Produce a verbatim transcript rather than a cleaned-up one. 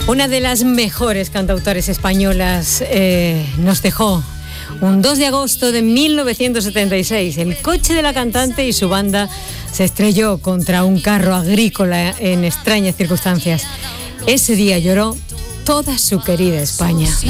Una de las mejores cantautores españolas eh, nos dejó un dos de agosto de mil novecientos setenta y seis. El coche de la cantante y su banda se estrelló contra un carro agrícola en extrañas circunstancias. Ese día lloró toda su querida España.